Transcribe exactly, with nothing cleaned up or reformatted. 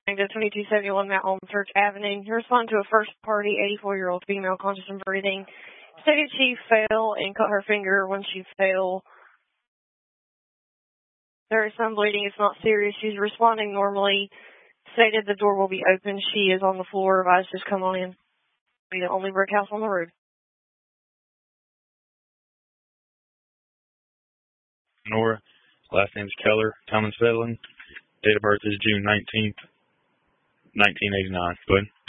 to twenty-two seventy-one Mount Holm Church Avenue. You respond to a first-party eighty-four-year-old female conscious and breathing. Stated she fell and cut her finger when she fell. There is some bleeding. It's not serious. She's responding normally. Stated the door will be open. She is on the floor. Advised just come on in. Be the only brick house on the road. Nora, last name is Keller, time and settling. Date of birth is June nineteenth, nineteen eighty-nine. Go ahead.